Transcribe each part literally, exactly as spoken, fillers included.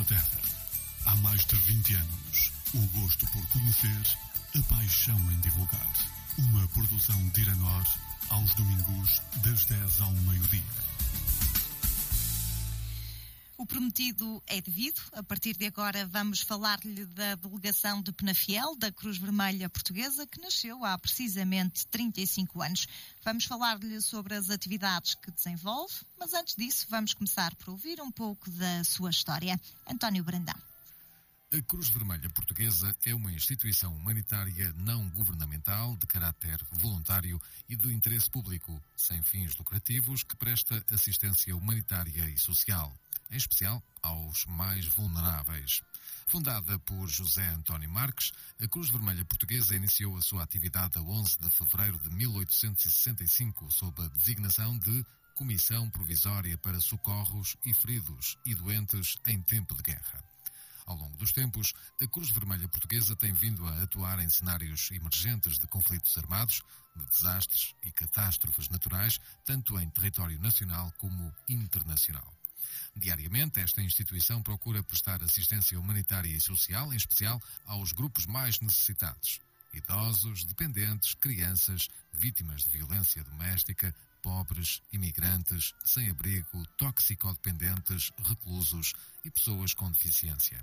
terra. Há mais de vinte anos, o gosto por conhecer, a paixão em divulgar. Uma produção de Iranor, aos domingos, das dez ao meio-dia. O prometido é devido. A partir de agora vamos falar-lhe da delegação de Penafiel, da Cruz Vermelha Portuguesa, que nasceu há precisamente trinta e cinco anos. Vamos falar-lhe sobre as atividades que desenvolve, mas antes disso vamos começar por ouvir um pouco da sua história. António Brandão. A Cruz Vermelha Portuguesa é uma instituição humanitária não governamental de caráter voluntário e de interesse público, sem fins lucrativos, que presta assistência humanitária e social, em especial aos mais vulneráveis. Fundada por José António Marques, a Cruz Vermelha Portuguesa iniciou a sua atividade a onze de fevereiro de mil oitocentos e sessenta e cinco, sob a designação de Comissão Provisória para Socorros e Feridos e Doentes em Tempo de Guerra. Ao longo dos tempos, a Cruz Vermelha Portuguesa tem vindo a atuar em cenários emergentes de conflitos armados, de desastres e catástrofes naturais, tanto em território nacional como internacional. Diariamente, esta instituição procura prestar assistência humanitária e social, em especial aos grupos mais necessitados: idosos, dependentes, crianças, vítimas de violência doméstica, pobres, imigrantes, sem-abrigo, toxicodependentes, reclusos e pessoas com deficiência.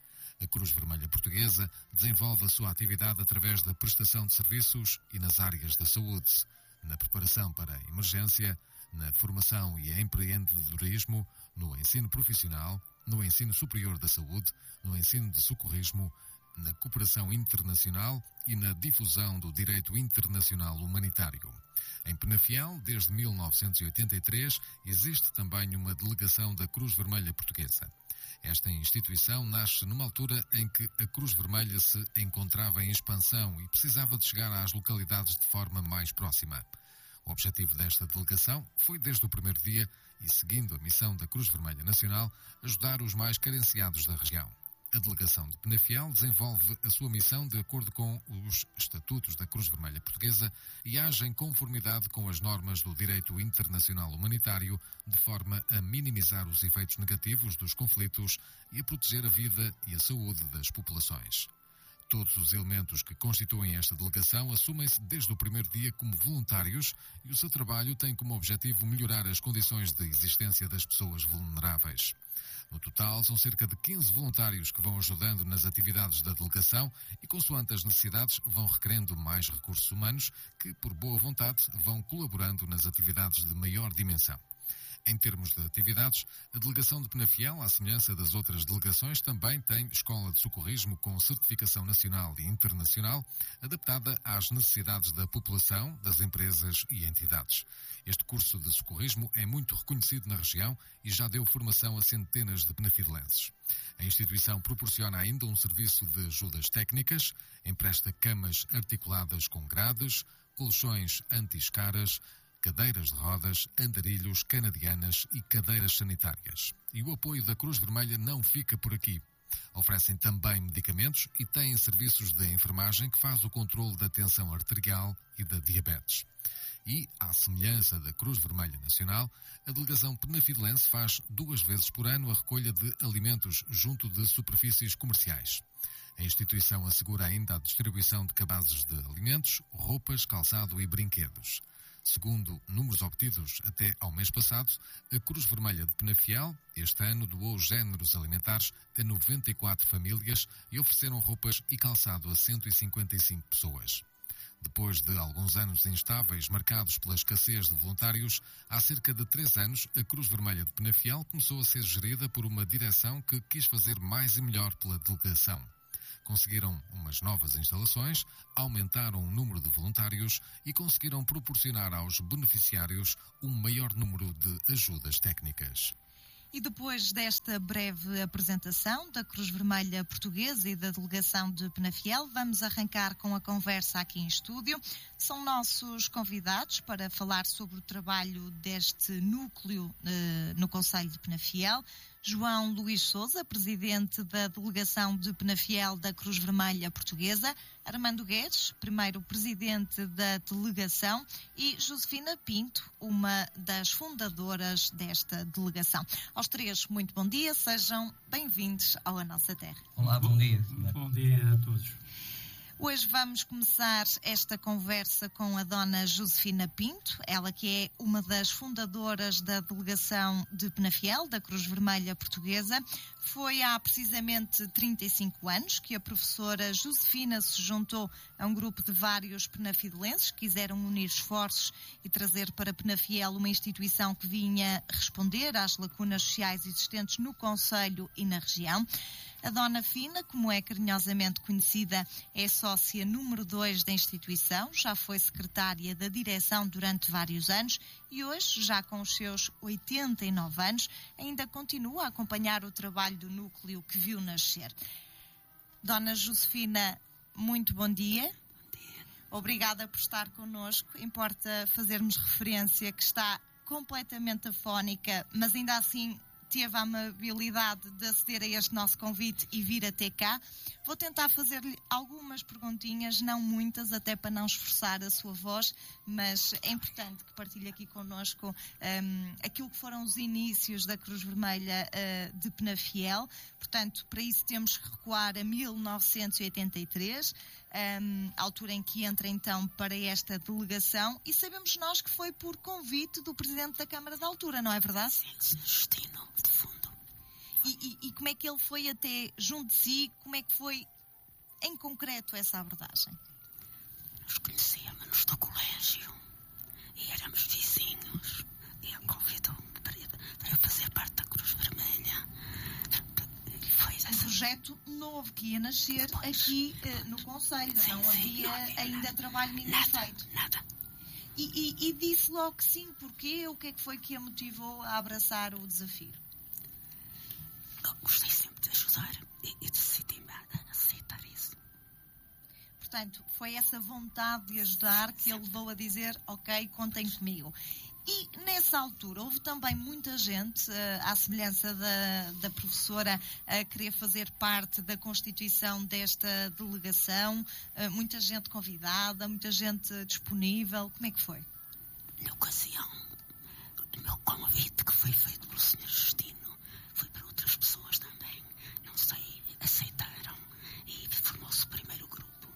A Cruz Vermelha Portuguesa desenvolve a sua atividade através da prestação de serviços e nas áreas da saúde, na preparação para a emergência, na formação e empreendedorismo, no ensino profissional, no ensino superior da saúde, no ensino de socorrismo, na cooperação internacional e na difusão do direito internacional humanitário. Em Penafiel, desde mil novecentos e oitenta e três, existe também uma delegação da Cruz Vermelha Portuguesa. Esta instituição nasce numa altura em que a Cruz Vermelha se encontrava em expansão e precisava de chegar às localidades de forma mais próxima. O objetivo desta delegação foi, desde o primeiro dia, e seguindo a missão da Cruz Vermelha Nacional, ajudar os mais carenciados da região. A delegação de Penafiel desenvolve a sua missão de acordo com os estatutos da Cruz Vermelha Portuguesa e age em conformidade com as normas do direito internacional humanitário, de forma a minimizar os efeitos negativos dos conflitos e a proteger a vida e a saúde das populações. Todos os elementos que constituem esta delegação assumem-se desde o primeiro dia como voluntários e o seu trabalho tem como objetivo melhorar as condições de existência das pessoas vulneráveis. No total, são cerca de quinze voluntários que vão ajudando nas atividades da delegação e, consoante as necessidades, vão requerendo mais recursos humanos que, por boa vontade, vão colaborando nas atividades de maior dimensão. Em termos de atividades, a delegação de Penafiel, à semelhança das outras delegações, também tem escola de socorrismo com certificação nacional e internacional, adaptada às necessidades da população, das empresas e entidades. Este curso de socorrismo é muito reconhecido na região e já deu formação a centenas de penafidelenses. A instituição proporciona ainda um serviço de ajudas técnicas, empresta camas articuladas com grades, colchões anti-escaras, cadeiras de rodas, andarilhos, canadianas e cadeiras sanitárias. E o apoio da Cruz Vermelha não fica por aqui. Oferecem também medicamentos e têm serviços de enfermagem que faz o controle da tensão arterial e da diabetes. E, à semelhança da Cruz Vermelha Nacional, a delegação penafidelense faz duas vezes por ano a recolha de alimentos junto de superfícies comerciais. A instituição assegura ainda a distribuição de cabazes de alimentos, roupas, calçado e brinquedos. Segundo números obtidos até ao mês passado, a Cruz Vermelha de Penafiel, este ano, doou géneros alimentares a noventa e quatro famílias e ofereceram roupas e calçado a cento e cinquenta e cinco pessoas. Depois de alguns anos instáveis marcados pela escassez de voluntários, há cerca de três anos, a Cruz Vermelha de Penafiel começou a ser gerida por uma direção que quis fazer mais e melhor pela delegação. Conseguiram umas novas instalações, aumentaram o número de voluntários e conseguiram proporcionar aos beneficiários um maior número de ajudas técnicas. E depois desta breve apresentação da Cruz Vermelha Portuguesa e da delegação de Penafiel, vamos arrancar com a conversa aqui em estúdio. São nossos convidados para falar sobre o trabalho deste núcleo eh, no concelho de Penafiel. João Luís Sousa, presidente da delegação de Penafiel da Cruz Vermelha Portuguesa, Armando Guedes, primeiro presidente da delegação, e Josefina Pinto, uma das fundadoras desta delegação. Aos três, muito bom dia, sejam bem-vindos ao A Nossa Terra. Olá, bom dia. Bom dia a todos. Hoje vamos começar esta conversa com a dona Josefina Pinto, ela que é uma das fundadoras da delegação de Penafiel, da Cruz Vermelha Portuguesa. Foi há precisamente trinta e cinco anos que a professora Josefina se juntou a um grupo de vários penafidelenses que quiseram unir esforços e trazer para Penafiel uma instituição que vinha responder às lacunas sociais existentes no concelho e na região. A Dona Fina, como é carinhosamente conhecida, é sócia número dois da instituição, já foi secretária da direção durante vários anos e hoje, já com os seus oitenta e nove anos, ainda continua a acompanhar o trabalho do núcleo que viu nascer. Dona Josefina, muito bom dia. Bom dia. Obrigada por estar connosco. Importa fazermos referência que está completamente afónica, mas ainda assim teve a amabilidade de aceder a este nosso convite e vir até cá. Vou tentar fazer-lhe algumas perguntinhas, não muitas, até para não esforçar a sua voz, mas é importante que partilhe aqui connosco um, aquilo que foram os inícios da Cruz Vermelha uh, de Penafiel. Portanto, para isso temos que recuar a mil novecentos e oitenta e três, um, altura em que entra então para esta delegação, e sabemos nós que foi por convite do Presidente da Câmara da altura, não é verdade? Sim, senhor Justino, de fundo. E, e, e como é que ele foi até junto de si? Como é que foi, em concreto, essa abordagem? Nós conhecíamos do colégio e éramos vizinhos. E ele convidou-me para, para fazer parte da Cruz Vermelha. E foi um projeto novo que ia nascer Depois, aqui uh, no concelho. Sim, não sim, havia não havia ainda nada, trabalho nenhum nada, feito. Nada. E, e, e disse logo que sim. Porquê? O que é que foi que a motivou a abraçar o desafio? Eu gostei sempre de ajudar e, e decidi-me a aceitar isso. Portanto, foi essa vontade de ajudar que ele levou a dizer, ok, contem comigo. E nessa altura houve também muita gente, à semelhança da, da professora, a querer fazer parte da constituição desta delegação, muita gente convidada, muita gente disponível. Como é que foi? Na ocasião, o meu convite que foi feito pelo senhor Justino foi para outras pessoas também. Não sei, aceitaram e formou-se o primeiro grupo.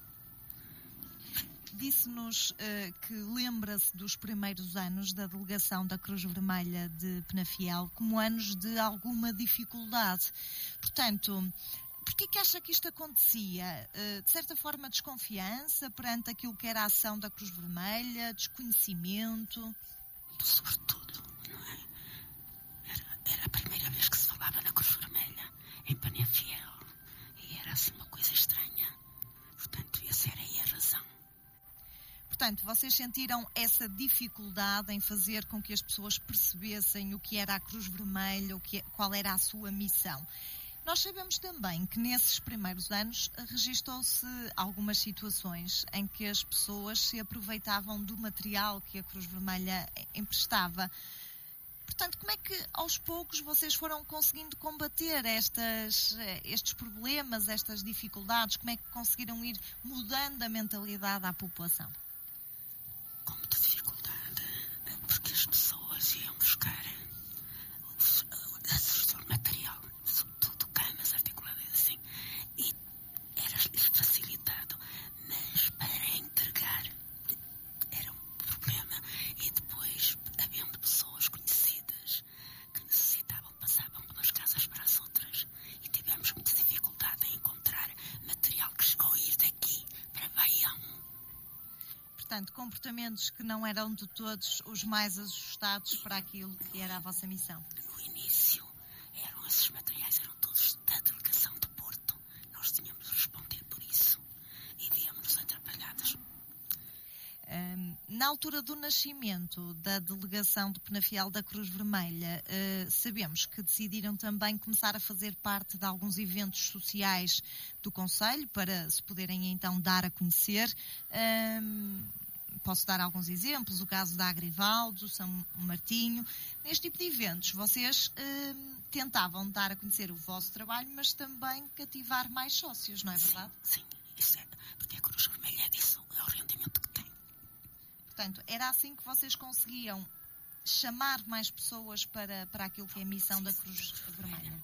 Disse-nos uh, que lembra-se dos primeiros anos da delegação da Cruz Vermelha de Penafiel como anos de alguma dificuldade. Portanto, porquê que acha que isto acontecia? Uh, de certa forma, desconfiança perante aquilo que era a ação da Cruz Vermelha, desconhecimento? Sobretudo, não é? Era, era a primeira vez que se falava na Cruz Vermelha, em Penafiel, e era assim uma coisa estranha. Portanto, essa era aí a razão. Portanto, vocês sentiram essa dificuldade em fazer com que as pessoas percebessem o que era a Cruz Vermelha, o que, qual era a sua missão. Nós sabemos também que nesses primeiros anos registou-se algumas situações em que as pessoas se aproveitavam do material que a Cruz Vermelha emprestava. Portanto, como é que aos poucos vocês foram conseguindo combater estas, estes problemas, estas dificuldades? Como é que conseguiram ir mudando a mentalidade à população? Com muita dificuldade, porque as pessoas iam buscar o material, tudo, camas articuladas assim, e era-lhes facilitado, mas para entregar era um problema. E depois, havendo pessoas conhecidas que necessitavam, passavam de umas casas para as outras, e tivemos muita dificuldade em encontrar material que chegou a ir daqui para Baião. Portanto, comportamentos que não eram de todos os mais ajustados para aquilo que era a vossa missão. No início, eram esses materiais eram todos da delegação de Porto. Nós tínhamos de responder por isso e víamos-nos atrapalhadas. Um, na altura do nascimento da delegação de Penafiel da Cruz Vermelha, uh, sabemos que decidiram também começar a fazer parte de alguns eventos sociais do concelho para se poderem então dar a conhecer. Um, posso dar alguns exemplos, o caso da Agrivaldo, São Martinho. Neste tipo de eventos, vocês um, tentavam dar a conhecer o vosso trabalho, mas também cativar mais sócios, não é verdade? Sim, sim. Isso é, porque a Cruz Portanto, era assim que vocês conseguiam chamar mais pessoas para, para aquilo que é a missão da Cruz Vermelha.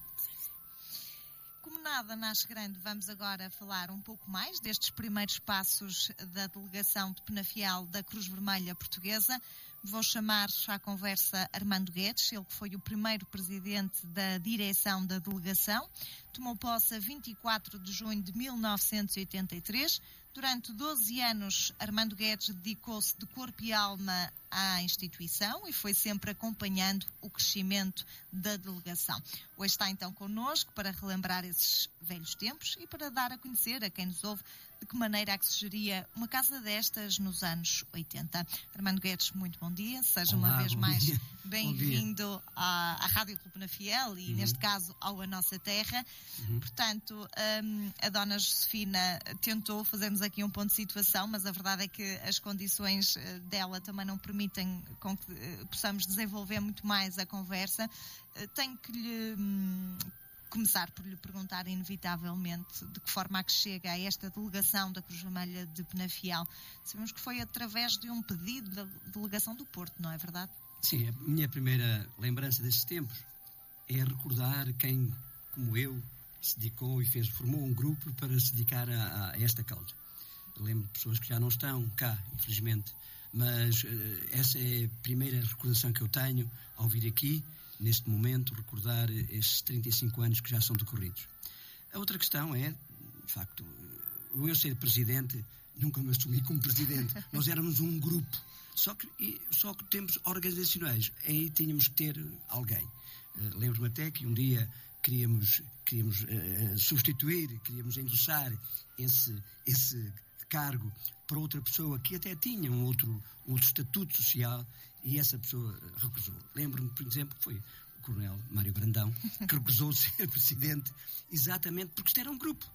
Como nada nasce grande, vamos agora falar um pouco mais destes primeiros passos da delegação de Penafiel da Cruz Vermelha Portuguesa. Vou chamar à conversa Armando Guedes, ele que foi o primeiro presidente da direção da delegação. Tomou posse a vinte e quatro de junho de mil novecentos e oitenta e três. Durante doze anos, Armando Guedes dedicou-se de corpo e alma à instituição e foi sempre acompanhando o crescimento da delegação. Hoje está então connosco para relembrar esses velhos tempos e para dar a conhecer a quem nos ouve de que maneira é que se geria uma casa destas nos anos oitenta. Armando Guedes, muito bom dia. Seja Olá, uma vez mais dia. bem-vindo à, à Rádio Clube Penafiel e, uhum. neste caso, ao A Nossa Terra. Uhum. Portanto, um, a dona Josefina tentou fazer-nos aqui um ponto de situação, mas a verdade é que as condições dela também não permitem com que uh, possamos desenvolver muito mais a conversa. Uh, tenho que lhe... Um, começar por lhe perguntar, inevitavelmente, de que forma é que chega a esta delegação da Cruz Vermelha de Penafiel. Sabemos que foi através de um pedido da delegação do Porto, não é verdade? Sim, a minha primeira lembrança desses tempos é recordar quem, como eu, se dedicou e fez, formou um grupo para se dedicar a, a esta causa. Eu lembro de pessoas que já não estão cá, infelizmente, mas uh, essa é a primeira recordação que eu tenho ao vir aqui, neste momento, recordar estes trinta e cinco anos que já são decorridos. A outra questão é, de facto, eu ser presidente, nunca me assumi como presidente. Nós éramos um grupo, só que, só que tempos organizacionais, aí tínhamos que ter alguém. Uh, lembro-me até que um dia queríamos, queríamos uh, substituir, queríamos endossar esse, esse cargo para outra pessoa que até tinha um outro, um outro estatuto social, e essa pessoa recusou. Lembro-me, por exemplo, que foi o coronel Mário Brandão, que recusou ser presidente exatamente porque isto era um grupo.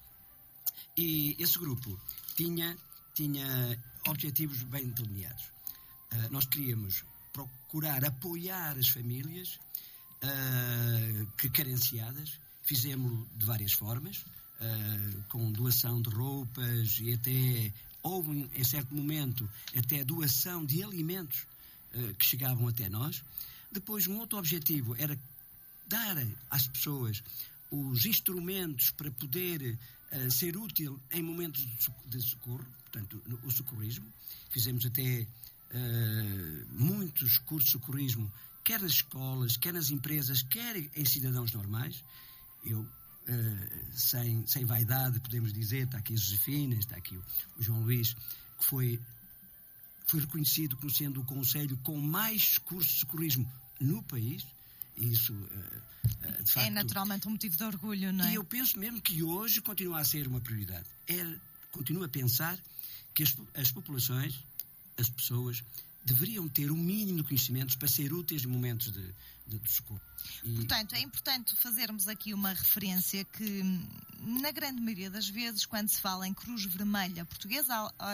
E esse grupo tinha, tinha objetivos bem delineados. Uh, nós queríamos procurar apoiar as famílias uh, que carenciadas. Fizemos-lo de várias formas, uh, com doação de roupas e até, houve em certo momento, até doação de alimentos que chegavam até nós. Depois, um outro objetivo era dar às pessoas os instrumentos para poder uh, ser útil em momentos de socorro, portanto, o socorrismo. Fizemos até uh, muitos cursos de socorrismo, quer nas escolas, quer nas empresas, quer em cidadãos normais. Eu, uh, sem, sem vaidade, podemos dizer, está aqui a Josefina, está aqui o, o João Luís, que foi foi reconhecido como sendo o concelho com mais cursos de socorrismo no país. Isso, uh, de facto, é naturalmente um motivo de orgulho, não é? E eu penso mesmo que hoje continua a ser uma prioridade. É, continuo a pensar que as, as populações, as pessoas, deveriam ter o mínimo de conhecimentos para ser úteis em momentos de, de, de socorro. E... Portanto, é importante fazermos aqui uma referência que, na grande maioria das vezes, quando se fala em Cruz Vermelha Portuguesa, a, a,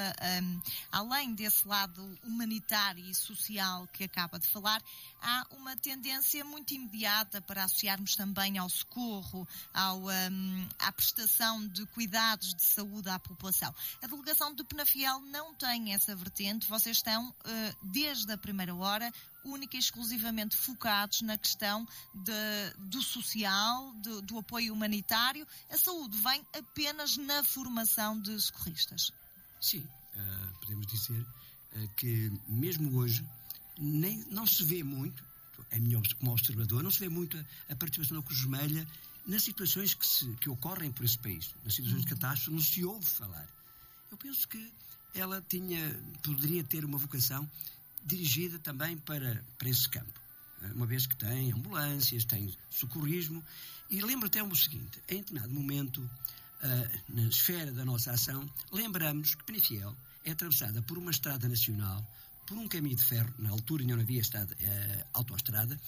a, além desse lado humanitário e social que acaba de falar, há uma tendência muito imediata para associarmos também ao socorro, ao, um, à prestação de cuidados de saúde à população. A delegação de Penafiel não tem essa vertente. Vocês estão, uh, desde a primeira hora, única e exclusivamente focados na questão de, do social, de, do apoio humanitário. A saúde vem apenas na formação de socorristas. Sim, uh, podemos dizer uh, que mesmo hoje nem, não se vê muito, é minha, como observador, não se vê muito a, a participação da Cruz Vermelha nas situações que, se, que ocorrem por esse país, nas situações de catástrofe, não se ouve falar. Eu penso que ela tinha, poderia ter uma vocação dirigida também para, para esse campo, uma vez que tem ambulâncias, tem socorrismo. E lembro até o seguinte: em determinado momento, uh, na esfera da nossa ação, lembramos que Penafiel é atravessada por uma estrada nacional, por um caminho de ferro. Na altura não havia estrada, uh, autoestrada,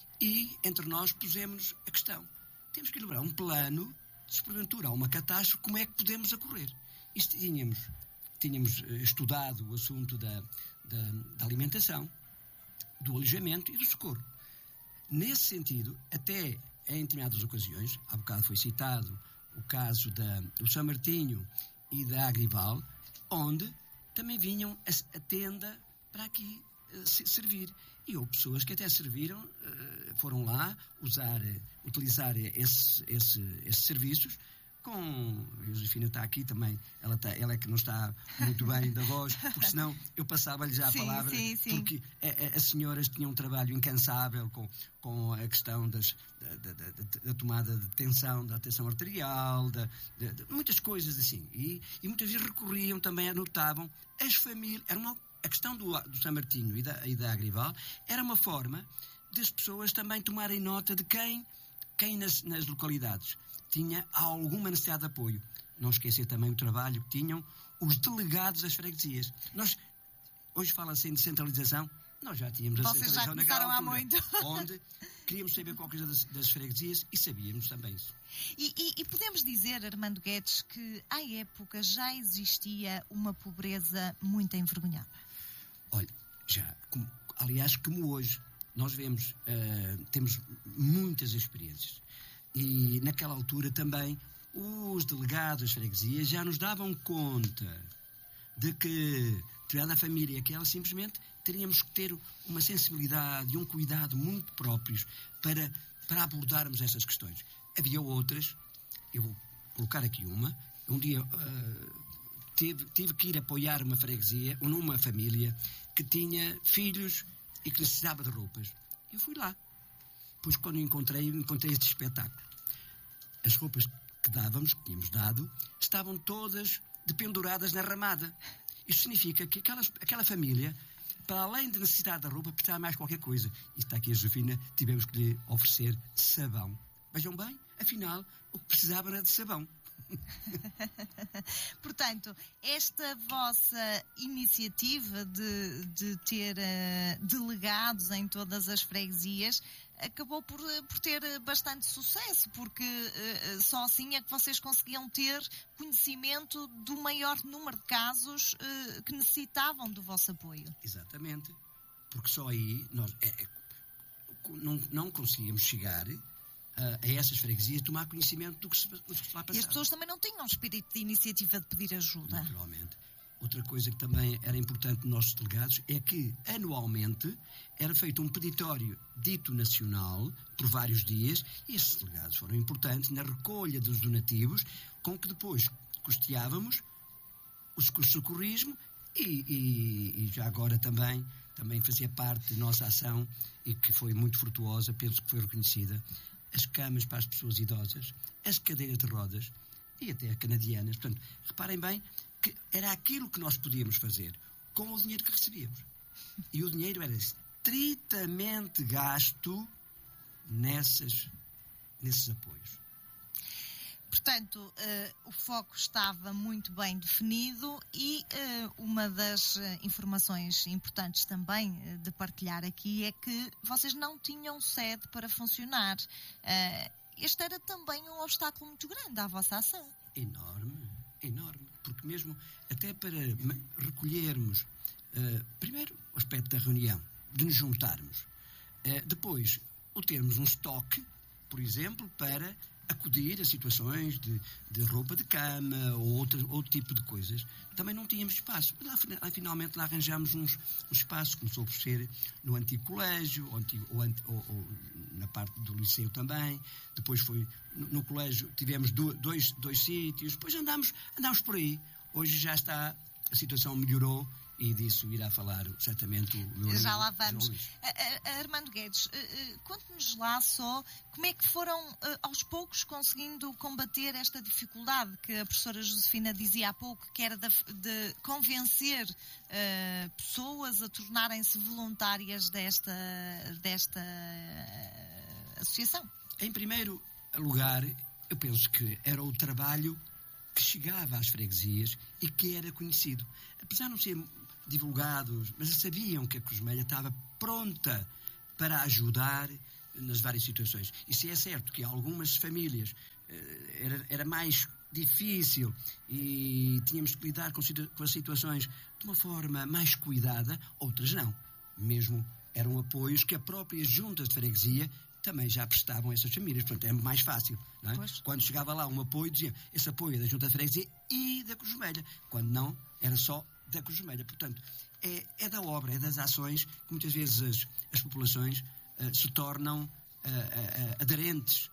e entre nós pusemos a questão: temos que elaborar um plano, se porventura há uma catástrofe, como é que podemos acorrer? Isto tínhamos, tínhamos estudado o assunto da Da, da alimentação, do alojamento e do socorro. Nesse sentido, até em determinadas ocasiões, há bocado foi citado o caso da, do São Martinho e da Agrival, onde também vinham a, a tenda para aqui uh, servir. E houve pessoas que até serviram, uh, foram lá usar, uh, utilizar esse, esse, esses serviços. Com a Josefina está aqui também, ela, tá, ela é que não está muito bem da voz, porque senão eu passava-lhe já a sim, palavra, sim, sim. porque a, a, as senhoras tinham um trabalho incansável com, com a questão das, da, da, da, da tomada de tensão, da tensão arterial, da, de, de, muitas coisas assim. E, e muitas vezes recorriam também, anotavam, as famílias, era uma, a questão do, do São Martinho e da, e da Agrival era uma forma das pessoas também tomarem nota de quem, quem nas, nas localidades tinha alguma necessidade de apoio. Não esquecer também o trabalho que tinham os delegados das freguesias. Nós, hoje fala-se em descentralização, nós já tínhamos a Vocês já centralização naquela começaram há altura, muito. onde queríamos saber qualquer coisa das, das freguesias e sabíamos também isso. E, e, e podemos dizer, Armando Guedes, que à época já existia uma pobreza muito envergonhada? Olha, já, como, aliás, como hoje, nós vemos, uh, temos muitas experiências. E naquela altura também os delegados das freguesias já nos davam conta de que, criando a família, que ela simplesmente teríamos que ter uma sensibilidade e um cuidado muito próprios para, para abordarmos essas questões. Havia outras, eu vou colocar aqui uma, um dia uh, tive, tive que ir apoiar uma freguesia, ou numa família que tinha filhos e que necessitava de roupas. Eu fui lá. Pois quando encontrei, encontrei este espetáculo. As roupas que dávamos, que tínhamos dado, estavam todas dependuradas na ramada. Isso significa que aquelas, aquela família, para além de necessitar da roupa, precisava mais qualquer coisa. E está aqui a Josefina, tivemos que lhe oferecer sabão. Vejam bem, afinal, o que precisava era de sabão. Portanto, esta vossa iniciativa de, de ter uh, delegados em todas as freguesias acabou por, por ter bastante sucesso, porque uh, só assim é que vocês conseguiam ter conhecimento do maior número de casos uh, que necessitavam do vosso apoio. Exatamente, porque só aí nós é, é, não, não conseguíamos chegar a, a essas freguesias tomar conhecimento do que se, do que se lá passava. E as pessoas também não tinham espírito de iniciativa de pedir ajuda. Naturalmente. Outra coisa que também era importante nos nossos delegados é que, anualmente, era feito um peditório dito nacional por vários dias, e esses delegados foram importantes na recolha dos donativos, com que depois custeávamos o socorrismo e, e, e já agora também, também fazia parte da nossa ação, e que foi muito frutuosa, penso que foi reconhecida, as camas para as pessoas idosas, as cadeiras de rodas e até canadianas. Portanto, reparem bem que era aquilo que nós podíamos fazer com o dinheiro que recebíamos. E o dinheiro era estritamente gasto nessas, nesses apoios. Portanto, uh, o foco estava muito bem definido e uh, uma das uh, informações importantes também uh, de partilhar aqui é que vocês não tinham sede para funcionar. Uh, este era também um obstáculo muito grande à vossa ação. Enorme, enorme. Porque mesmo até para recolhermos, uh, primeiro o aspecto da reunião, de nos juntarmos. Uh, depois, o termos um estoque, por exemplo, para acudir a situações de, de roupa de cama ou outro, outro tipo de coisas, também não tínhamos espaço. Lá, finalmente lá arranjámos uns, um espaço, começou por ser no antigo colégio, ou, antigo, ou, ou, ou na parte do liceu também, depois foi no, no colégio, tivemos do, dois, dois sítios, depois andámos, andámos por aí. Hoje já está, a situação melhorou, e disso irá falar certamente o meu Já amigo, lá vamos. João Luís. A, a Armando Guedes, conte-nos lá só como é que foram aos poucos conseguindo combater esta dificuldade que a professora Josefina dizia há pouco, que era de, de convencer uh, pessoas a tornarem-se voluntárias desta, desta uh, associação. Em primeiro lugar, eu penso que era o trabalho que chegava às freguesias e que era conhecido. Apesar de não ser divulgados, mas sabiam que a Cruz Vermelha estava pronta para ajudar nas várias situações. E se é certo que algumas famílias eh, era, era mais difícil e tínhamos que lidar com, com as situações de uma forma mais cuidada, outras não. Mesmo eram apoios que a própria junta de freguesia também já prestavam a essas famílias. Portanto, é mais fácil. Não é? Quando chegava lá um apoio, diziam esse apoio é da junta de freguesia e da Cruz Vermelha. Quando não, era só da Cruz Vermelha. Portanto, é, é da obra, é das ações que muitas vezes as, as populações uh, se tornam uh, uh, aderentes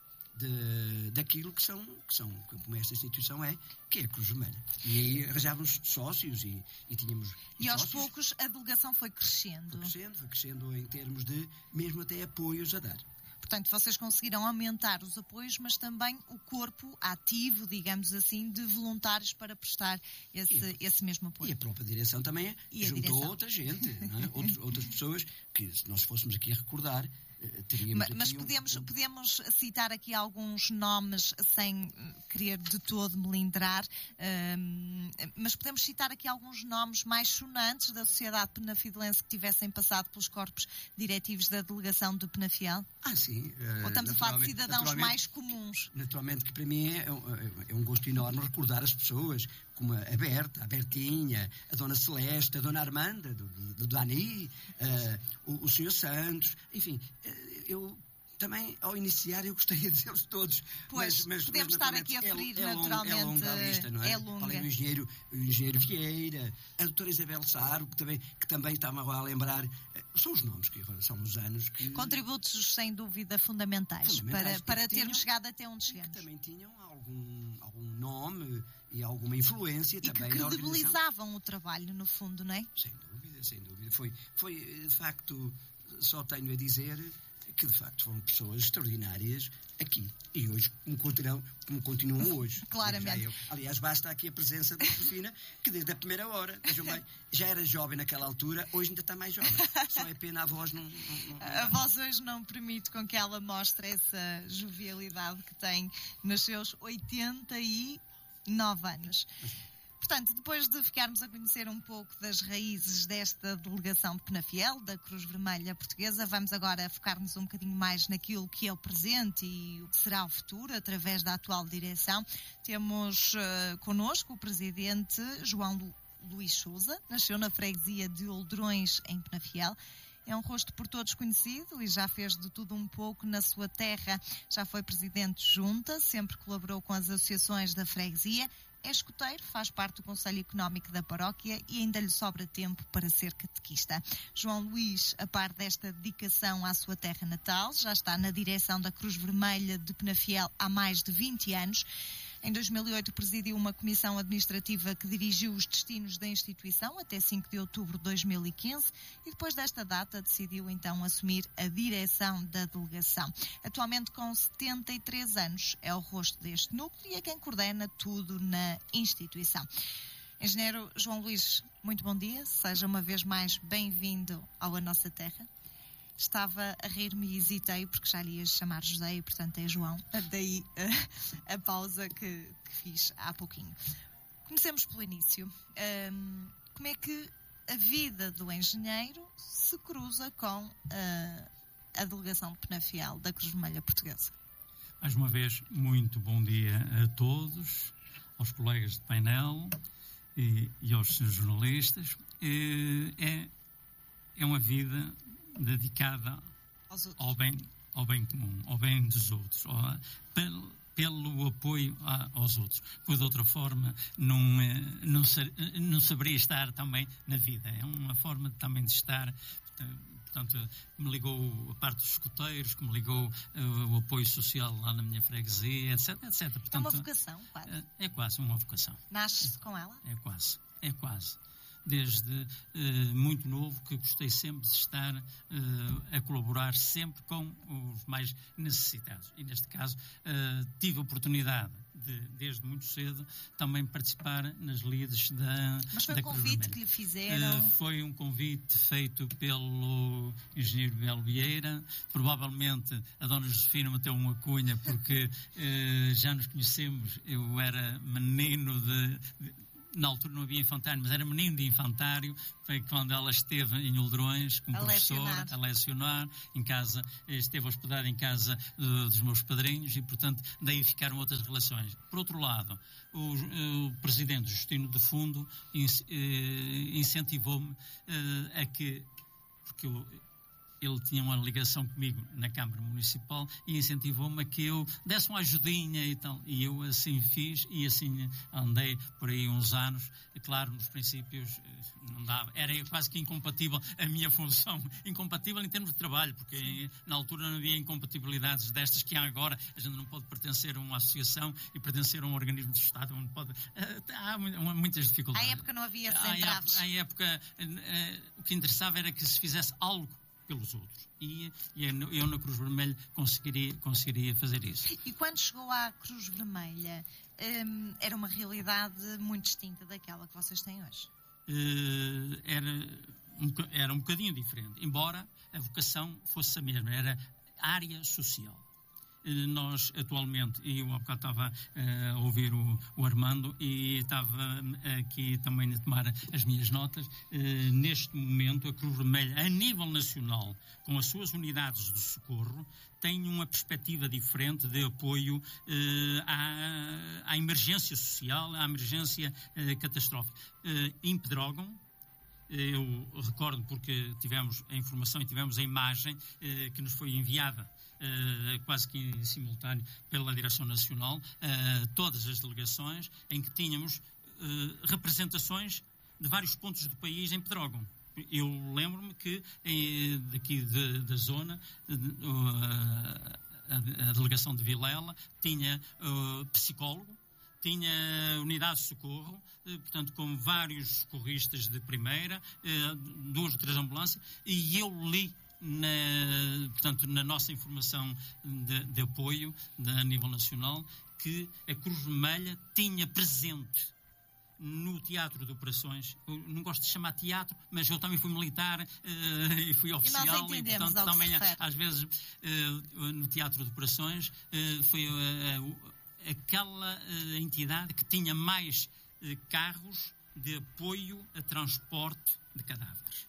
de, daquilo que são, que são, como esta instituição é, que é a Cruz Vermelha. E aí arranjávamos sócios e, e tínhamos... E aos sócios. poucos a delegação foi crescendo. Foi crescendo, foi crescendo em termos de, mesmo até apoios a dar. Portanto, vocês conseguiram aumentar os apoios, mas também o corpo ativo, digamos assim, de voluntários para prestar esse, e, esse mesmo apoio. E a própria direção também e juntou outra gente, não é? Outros, outras pessoas que, se nós fôssemos aqui a recordar, teríamos mas, aqui mas um, podemos, um... podemos citar aqui alguns nomes sem querer de todo melindrar, um, mas podemos citar aqui alguns nomes mais sonantes da sociedade penafidelense que tivessem passado pelos corpos diretivos da delegação do Penafiel? Ah, sim. Ou estamos a falar de cidadãos mais comuns? Naturalmente que para mim é um, é um gosto enorme recordar as pessoas, como a Berta, a Bertinha, a Dona Celeste, a Dona Armanda, do, do, do Dani, uh, o, o senhor Santos, enfim, eu também, ao iniciar, eu gostaria de dizê-los todos. Pois, mas, mas, podemos mas, estar aqui a ferir, é, é naturalmente. É longa a lista, não é? É longa. Além do engenheiro, o engenheiro Vieira, a doutora Isabel Saro, que também, que também está-me agora a lembrar. São os nomes que agora são os anos que... Contributos, sem dúvida, fundamentais, fundamentais para, para tinham, termos chegado até onde chegamos. Que também tinham algum, algum nome e alguma influência e também que na organização. credibilizavam o trabalho, no fundo, não é? Sem dúvida, sem dúvida. Foi, foi, de facto, só tenho a dizer que, de facto, foram pessoas extraordinárias aqui. E hoje, como continuam, como continuam hoje. Claramente. Eu, aliás, basta aqui a presença da Josefina, que desde a primeira hora, vejam bem, já era jovem naquela altura, hoje ainda está mais jovem. Só é pena a voz não... não, não a voz hoje não permite com que ela mostre essa jovialidade que tem nos seus oitenta e nove anos. Portanto, depois de ficarmos a conhecer um pouco das raízes desta delegação de Penafiel, da Cruz Vermelha Portuguesa, vamos agora focar-nos um bocadinho mais naquilo que é o presente e o que será o futuro, através da atual direção. Temos uh, connosco o presidente João Lu- Luís Sousa, nasceu na freguesia de Oldrões, em Penafiel. É um rosto por todos conhecido e já fez de tudo um pouco na sua terra. Já foi presidente de junta, sempre colaborou com as associações da freguesia. É escoteiro, faz parte do Conselho Económico da Paróquia e ainda lhe sobra tempo para ser catequista. João Luís, a par desta dedicação à sua terra natal, já está na direção da Cruz Vermelha de Penafiel há mais de vinte anos. Em dois mil e oito presidiu uma comissão administrativa que dirigiu os destinos da instituição até cinco de outubro de dois mil e quinze e depois desta data decidiu então assumir a direção da delegação. Atualmente com setenta e três anos é o rosto deste núcleo e é quem coordena tudo na instituição. Engenheiro João Luís, muito bom dia, seja uma vez mais bem-vindo ao A Nossa Terra. Estava a rir-me e hesitei, porque já lhe ia chamar José e, portanto, é João. Daí a, a pausa que, que fiz há pouquinho. Comecemos pelo início. Um, como é que a vida do engenheiro se cruza com uh, a delegação de Penafiel da Cruz Vermelha Portuguesa? Mais uma vez, muito bom dia a todos, aos colegas de painel e, e aos senhores jornalistas. É, é uma vida dedicada ao bem, ao bem comum, ao bem dos outros, ao, pelo, pelo apoio a, aos outros. Pois de outra forma não, não, não saberia estar também na vida. É uma forma também de estar. Portanto, me ligou a parte dos escoteiros, que me ligou uh, o apoio social lá na minha freguesia, etc, etcétera. Portanto, é uma vocação, quase. É quase uma vocação. Nasce-se com ela? É quase, é quase. Desde uh, muito novo que gostei sempre de estar uh, a colaborar sempre com os mais necessitados. E neste caso uh, tive a oportunidade de, desde muito cedo, também participar nas lides da Mas foi da um convite que lhe fizeram? Uh, foi um convite feito pelo engenheiro Belo Vieira. Provavelmente a dona Josefina meteu uma cunha porque uh, já nos conhecemos. Eu era menino de... de na altura não havia infantário, mas era menino de infantário, foi quando ela esteve em Oldrões como a professora, lecionar. a lecionar, em casa, esteve hospedada em casa uh, dos meus padrinhos e, portanto, daí ficaram outras relações. Por outro lado, o, o presidente Justino de Fundo in, uh, incentivou-me uh, a que, porque eu, ele tinha uma ligação comigo na Câmara Municipal e incentivou-me a que eu desse uma ajudinha e tal. E eu assim fiz e assim andei por aí uns anos. E, claro, nos princípios não dava, era quase que incompatível a minha função, incompatível em termos de trabalho, porque na altura não havia incompatibilidades destas que há agora. A gente não pode pertencer a uma associação e pertencer a um organismo de Estado, não pode, há muitas dificuldades. À época não havia entraves. À época, o que interessava era que se fizesse algo pelos outros. E, e eu na Cruz Vermelha conseguiria, conseguiria fazer isso. E quando chegou à Cruz Vermelha, hum, era uma realidade muito distinta daquela que vocês têm hoje? Uh, era, um, era um bocadinho diferente, embora a vocação fosse a mesma, era área social. Nós, atualmente, e eu há bocado estava uh, a ouvir o, o Armando e estava aqui também a tomar as minhas notas, uh, neste momento a Cruz Vermelha, a nível nacional, com as suas unidades de socorro, tem uma perspectiva diferente de apoio uh, à, à emergência social, à emergência uh, catastrófica. Uh, em Pedrógão, eu recordo porque tivemos a informação e tivemos a imagem uh, que nos foi enviada Uh, quase que em simultâneo pela Direção Nacional, uh, todas as delegações em que tínhamos uh, representações de vários pontos do país em Pedrógão. Eu lembro-me que eh, daqui de, da zona uh, a, a delegação de Vilela tinha uh, psicólogo, tinha unidade de socorro, uh, portanto com vários socorristas de primeira, uh, duas ou três ambulâncias, e eu li Na, portanto, na nossa informação de, de apoio de, a nível nacional, que a Cruz Vermelha tinha presente no Teatro de Operações, eu não gosto de chamar teatro, mas eu também fui militar uh, e fui oficial, e, e portanto também às vezes uh, no Teatro de Operações uh, foi uh, uh, aquela uh, entidade que tinha mais uh, carros de apoio a transporte de cadáveres.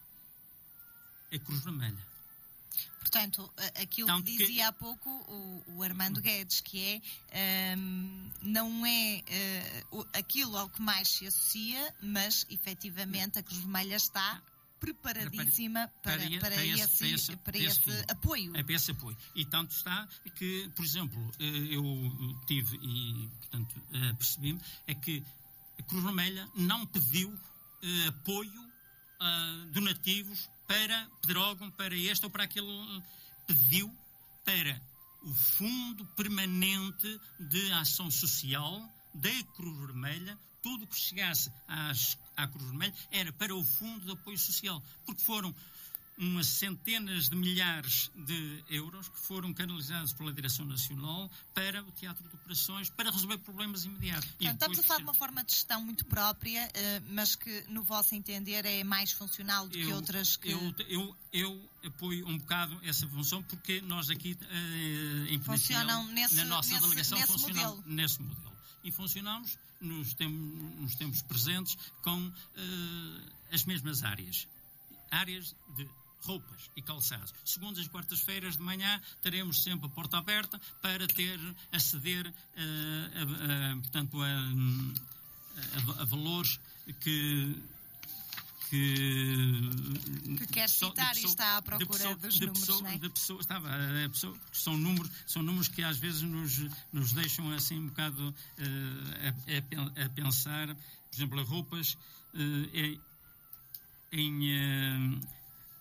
A Cruz Vermelha. Portanto, aquilo Tanto que dizia que... há pouco o, o Armando Guedes, que é, um, não é uh, aquilo ao que mais se associa, mas, efetivamente, a Cruz Vermelha está preparadíssima para, para, para, para, para, esse, para, esse, para esse, esse apoio. É para esse apoio. E tanto está que, por exemplo, eu tive e, portanto, percebi-me, é que a Cruz Vermelha não pediu uh, apoio uh, donativos para Pedrógão, para este ou para aquele, pediu para o Fundo Permanente de Ação Social da Cruz Vermelha. Tudo que chegasse às, à Cruz Vermelha era para o Fundo de Apoio Social, porque foram umas centenas de milhares de euros que foram canalizados pela Direção Nacional para o Teatro de Operações, para resolver problemas imediatos. Portanto, estamos a falar de uma forma de gestão muito própria, mas que, no vosso entender, é mais funcional do eu, que outras que... Eu, eu, eu apoio um bocado essa função, porque nós aqui, em funcionam nesse, na nossa nesse, delegação, nesse funcionamos modelo. nesse modelo. E funcionamos nos tempos, nos tempos presentes com uh, as mesmas áreas. Áreas de roupas e calçados. Segundas e quartas-feiras de manhã teremos sempre a porta aberta para ter, aceder uh, a, a, portanto, a, a, a valores que que, que quer citar pessoa, e está à procura pessoa, dos números, pessoa, não é? De pessoa, estava, a pessoa, são, números, são números que às vezes nos, nos deixam assim um bocado uh, a, a, a pensar. Por exemplo, as roupas uh, é, em... Uh,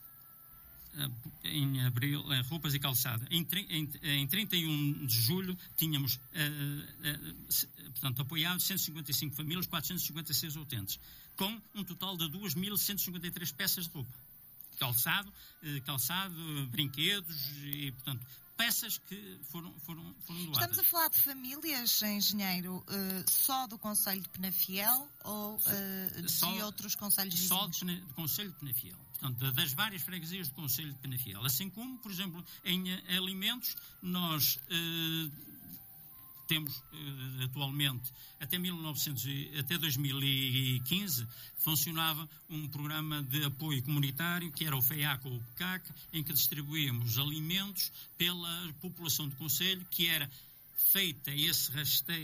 em abril, roupas e calçada. Em, em, em trinta e um de julho tínhamos, uh, uh, portanto, apoiados cento e cinquenta e cinco famílias, quatrocentos e cinquenta e seis utentes, com um total de duas mil cento e cinquenta e três peças de roupa. Calçado, uh, calçado, uh, brinquedos e, portanto, peças que foram, foram, foram doadas. Estamos a falar de famílias, engenheiro, uh, só do Concelho de Penafiel ou uh, de só, outros concelhos vizinhos? Só do Concelho de Penafiel. Portanto, das várias freguesias do Concelho de Penafiel. Assim como, por exemplo, em alimentos, nós uh, temos uh, atualmente, até, mil e novecentos, até dois mil e quinze, funcionava um programa de apoio comunitário, que era o FEAC ou o PECAC, em que distribuíamos alimentos pela população do Concelho, que era feita esse rasteio